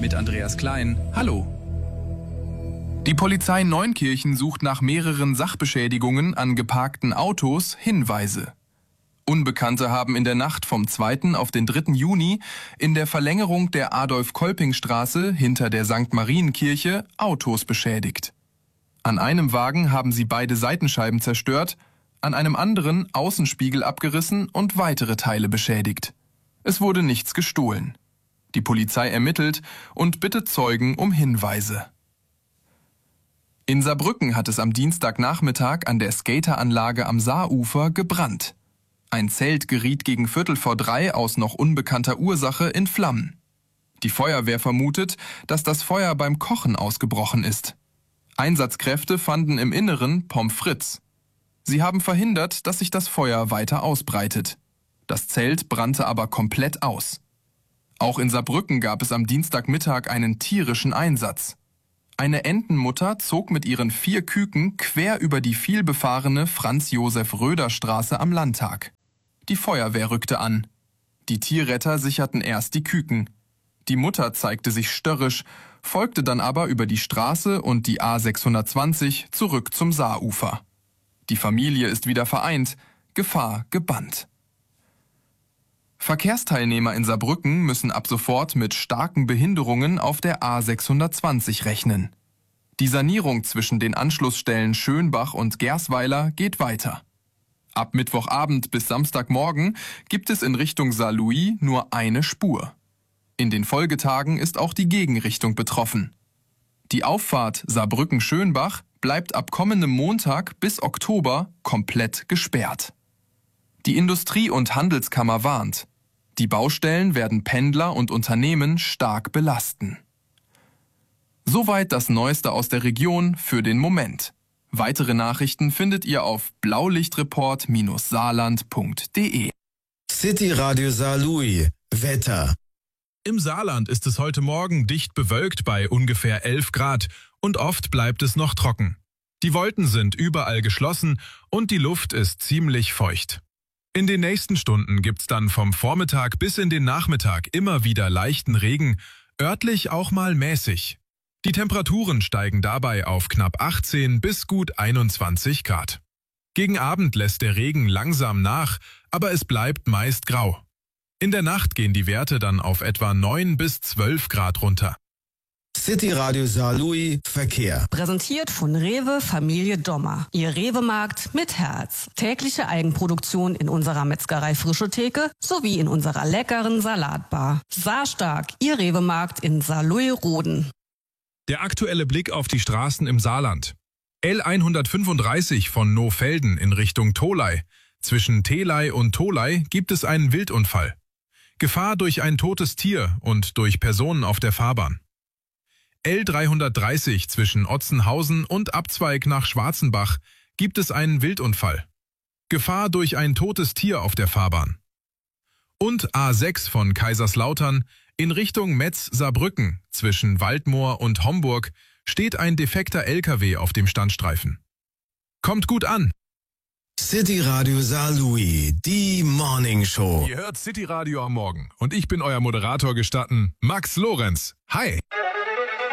mit Andreas Klein. Hallo. Die Polizei Neunkirchen sucht nach mehreren Sachbeschädigungen an geparkten Autos Hinweise. Unbekannte haben in der Nacht vom 2. auf den 3. Juni in der Verlängerung der Adolf-Kolping-Straße hinter der St. Marienkirche Autos beschädigt. An einem Wagen haben sie beide Seitenscheiben zerstört, an einem anderen Außenspiegel abgerissen und weitere Teile beschädigt. Es wurde nichts gestohlen. Die Polizei ermittelt und bittet Zeugen um Hinweise. In Saarbrücken hat es am Dienstagnachmittag an der Skateranlage am Saarufer gebrannt. Ein Zelt geriet gegen 2:45 aus noch unbekannter Ursache in Flammen. Die Feuerwehr vermutet, dass das Feuer beim Kochen ausgebrochen ist. Einsatzkräfte fanden im Inneren Pommes frites. Sie haben verhindert, dass sich das Feuer weiter ausbreitet. Das Zelt brannte aber komplett aus. Auch in Saarbrücken gab es am Dienstagmittag einen tierischen Einsatz. Eine Entenmutter zog mit ihren 4 Küken quer über die vielbefahrene Franz-Josef-Röder-Straße am Landtag. Die Feuerwehr rückte an. Die Tierretter sicherten erst die Küken. Die Mutter zeigte sich störrisch, folgte dann aber über die Straße und die A620 zurück zum Saarufer. Die Familie ist wieder vereint, Gefahr gebannt. Verkehrsteilnehmer in Saarbrücken müssen ab sofort mit starken Behinderungen auf der A620 rechnen. Die Sanierung zwischen den Anschlussstellen Schönbach und Gersweiler geht weiter. Ab Mittwochabend bis Samstagmorgen gibt es in Richtung Saarlouis nur eine Spur. In den Folgetagen ist auch die Gegenrichtung betroffen. Die Auffahrt Saarbrücken-Schönbach bleibt ab kommendem Montag bis Oktober komplett gesperrt. Die Industrie- und Handelskammer warnt: Die Baustellen werden Pendler und Unternehmen stark belasten. Soweit das Neueste aus der Region für den Moment. Weitere Nachrichten findet ihr auf blaulichtreport-saarland.de. City Radio Saarlouis. Wetter. Im Saarland ist es heute Morgen dicht bewölkt bei ungefähr 11 Grad und oft bleibt es noch trocken. Die Wolken sind überall geschlossen und die Luft ist ziemlich feucht. In den nächsten Stunden gibt's dann vom Vormittag bis in den Nachmittag immer wieder leichten Regen, örtlich auch mal mäßig. Die Temperaturen steigen dabei auf knapp 18 bis gut 21 Grad. Gegen Abend lässt der Regen langsam nach, aber es bleibt meist grau. In der Nacht gehen die Werte dann auf etwa 9 bis 12 Grad runter. City Radio Saarlouis Verkehr. Präsentiert von Rewe Familie Dommer. Ihr Rewe-Markt mit Herz. Tägliche Eigenproduktion in unserer Metzgerei Frische Theke sowie in unserer leckeren Salatbar. Saarstark, Ihr Rewe-Markt in Saarlouis-Roden. Der aktuelle Blick auf die Straßen im Saarland. L135 von Nohfelden in Richtung Tholey. Zwischen Theley und Tholey gibt es einen Wildunfall. Gefahr durch ein totes Tier und durch Personen auf der Fahrbahn. L330 zwischen Otzenhausen und Abzweig nach Schwarzenbach gibt es einen Wildunfall. Gefahr durch ein totes Tier auf der Fahrbahn. Und A6 von Kaiserslautern in Richtung Metz-Saarbrücken zwischen Waldmoor und Homburg steht ein defekter LKW auf dem Standstreifen. Kommt gut an! City Radio Saarlouis, die Morning Show. Ihr hört City Radio am Morgen und ich bin euer Moderator gestatten, Max Lorenz. Hi!